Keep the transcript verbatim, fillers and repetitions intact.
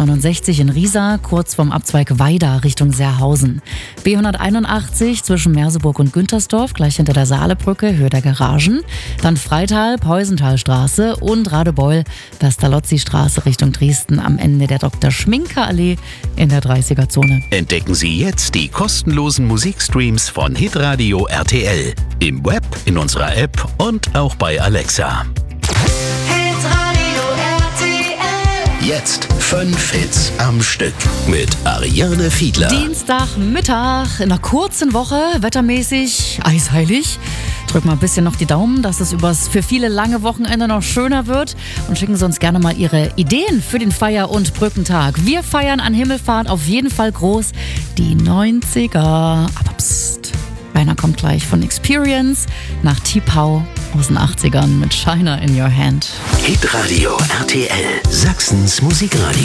neunundsechzig in Riesa, kurz vom Abzweig Weida Richtung Serhausen. B hunderteinundachtzig zwischen Merseburg und Güntersdorf, gleich hinter der Saalebrücke, Höhe der Garagen. Dann Freital, Peusenthalstraße und Radebeul, Pestalozzi-Straße Richtung Dresden am Ende der Doktor Schminker Allee in der dreißiger-Zone. Entdecken Sie jetzt die kostenlosen Musikstreams von Hitradio R T L. Im Web, in unserer App und auch bei Alexa. Hitradio R T L. Jetzt fünf Hits am Stück mit Ariane Fiedler. Dienstagmittag in einer kurzen Woche, wettermäßig eisheilig. Drück mal ein bisschen noch die Daumen, dass es übers für viele lange Wochenende noch schöner wird. Und schicken Sie uns gerne mal Ihre Ideen für den Feier- und Brückentag. Wir feiern an Himmelfahrt auf jeden Fall groß die neunziger. Aber psst, einer kommt gleich von Experience nach T-Pow aus den achtzigern mit Shiner in Your Hand. Hitradio R T L, Sachsens Musikradio.